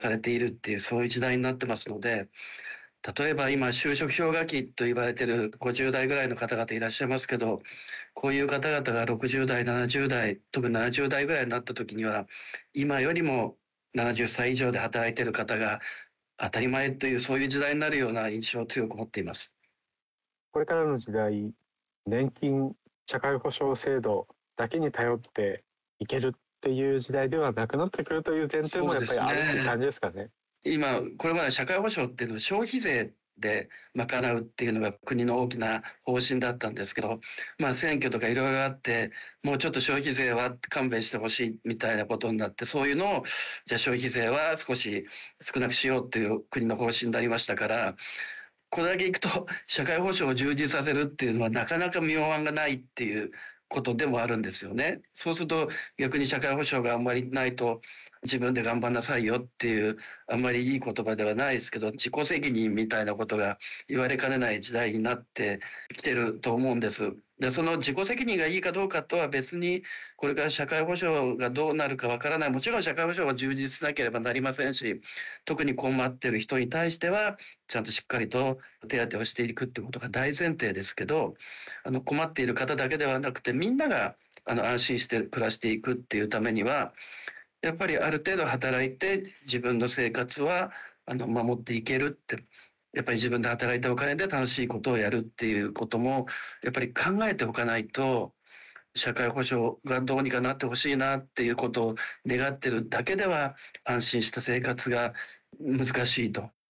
されているっていう、そういう時代になってますので、例えば今、就職氷河期と言われている50代ぐらいの方々いらっしゃいますけど、こういう方々が60代、70代、特に70代ぐらいになった時には、今よりも70歳以上で働いている方が当たり前という、そういう時代になるような印象を強く持っています。 これからの時代、年金、社会保障制度だけに頼っていけるっていう時代ではなくなってくるという前提もやっぱりあるっていう感じですかね。 今、これまで社会保障っていうのは消費税で賄うっていうのが国の大きな方針だったんですけど、選挙とかいろいろあって、もうちょっと消費税は勘弁してほしいみたいなことになって、そういうのを、じゃあ消費税は少し少なくしようっていう国の方針になりましたから、これだけいくと社会保障を充実させるっていうのはなかなか妙案がないっていうことでもあるんですよね。そうすると逆に社会保障があんまりないと自分で頑張んなさいよっていうあんまりいい言葉ではないですけど、自己責任みたいなことが言われかねない時代になってきてると思うんです。で、その自己責任がいいかどうかとは別に、これから社会保障がどうなるかわからない。もちろん社会保障は充実しなければなりませんし、特に困っている人に対しては、ちゃんとしっかりと手当をしていくってことが大前提ですけど、困っている方だけではなくて、みんなが安心して暮らしていくっていうためには、やっぱりある程度働いて自分の生活は守っていけるって、やっぱり自分で働いたお金で楽しいことをやるっていうこともやっぱり考えておかないと、社会保障がどうにかなってほしいなっていうことを願ってるだけでは安心した生活が難しいと。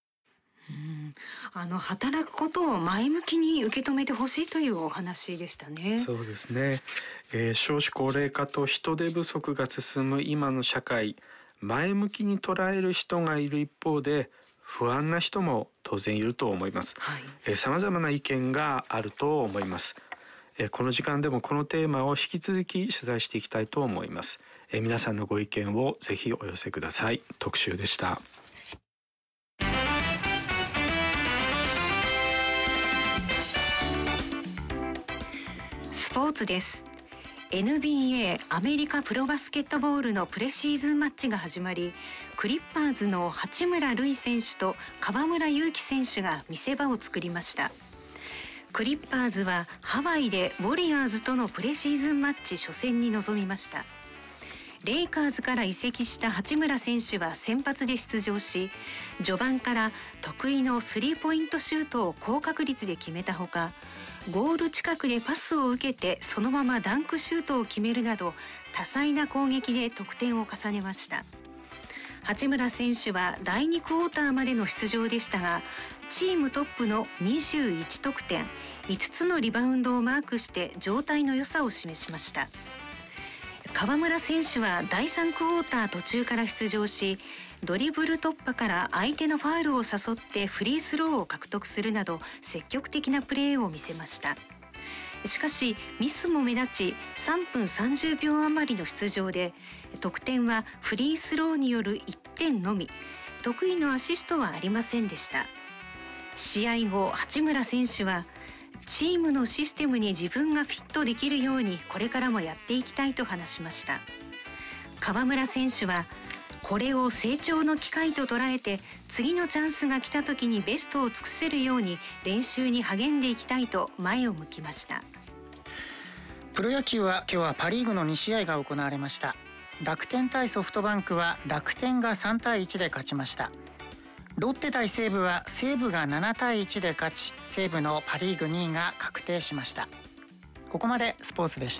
働くことを前向きに受け止めてほしいというお話でしたね。 そうですね。少子高齢化と人手不足が進む今の社会、前向きに捉える人がいる一方で、不安な人も当然いると思います。様々な意見があると思います。この時間でもこのテーマを引き続き取材していきたいと思います。皆さんのご意見をぜひお寄せください。特集でした。 スポーツです。 NBA アメリカプロバスケットボールのプレシーズンマッチが始まり、クリッパーズの八村塁選手と河村勇輝選手が見せ場を作りました。クリッパーズはハワイでウォリアーズとのプレシーズンマッチ初戦に臨みました。レイカーズから移籍した八村選手は先発で出場し、序盤から得意のスリーポイントシュートを高確率で決めたほか、ゴール近くでパスを受けてそのままダンクシュートを決めるなど、多彩な攻撃で得点を重ねました。八村選手は第2クォーターまでの出場でしたが、チームトップの21得点、5つのリバウンドをマークして状態の良さを示しました。河村選手は第3クォーター途中から出場し、ドリブル突破から相手のファウルを誘ってフリースローを獲得するなど積極的なプレーを見せました。しかしミスも目立ち、3分30秒余りの出場で得点はフリースローによる1点のみ、得意のアシストはありませんでした。試合後、八村選手はチームのシステムに自分がフィットできるようにこれからもやっていきたいと話しました。河村選手はこれを成長の機会と捉えて、次のチャンスが来た時にベストを尽くせるように練習に励んでいきたいと前を向きました。 プロ野球は今日はパリーグの2試合が行われました。楽天対ソフトバンクは楽天が3対1で勝ちました。ロッテ対西武は西武が7対1で勝ち、西武のパリーグ2位が確定しました。ここまでスポーツでした。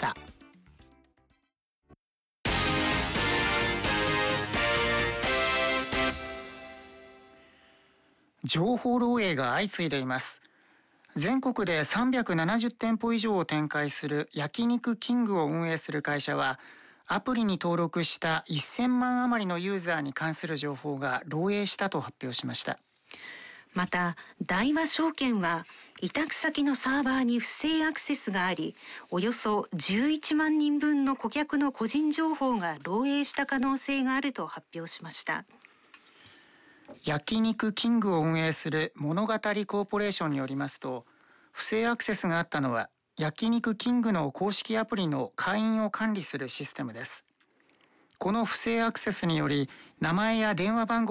情報漏洩が相次いでいます。全国で370店舗以上を展開する焼肉キングを運営する会社は、アプリに登録した1000万余りのユーザーに関する情報が漏洩したと発表しました。 また、大和証券は委託先のサーバーに不正アクセスがあり、およそ11万人分の顧客の個人情報が漏洩した可能性があると発表しました。 焼肉キングを運営する物語コーポレーションによりますと、不正アクセスがあったのは焼肉キングの公式アプリの会員を管理するシステムです。この不正アクセスにより、名前や電話番号